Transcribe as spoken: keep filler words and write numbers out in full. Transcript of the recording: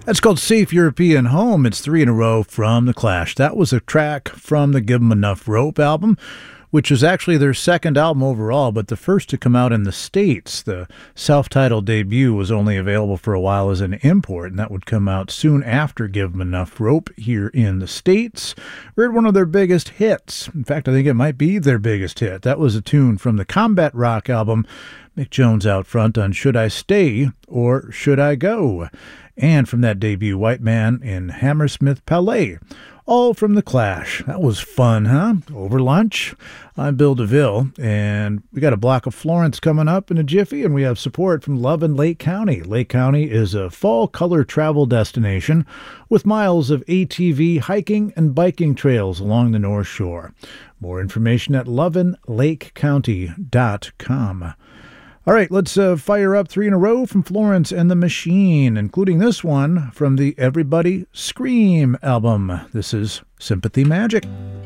That's called Safe European Home. It's three in a row from The Clash. That was a track from the Give 'Em Enough Rope album, which is actually their second album overall, but the first to come out in the States. The self-titled debut was only available for a while as an import, and that would come out soon after Give 'Em Enough Rope here in the States. We heard one of their biggest hits. In fact, I think it might be their biggest hit. That was a tune from the Combat Rock album. Mick Jones out front on Should I Stay or Should I Go? And from that debut, White Man in Hammersmith Palais. All from The Clash. That was fun, huh? Over lunch. I'm Bill DeVille, and we got a block of Florence coming up in a jiffy, and we have support from Love in Lake County. Lake County is a fall color travel destination with miles of A T V hiking and biking trails along the North Shore. More information at lovin lake county dot com. All right, let's uh, fire up three in a row from Florence and the Machine, including this one from the Everybody Scream album. This is Sympathy Magic.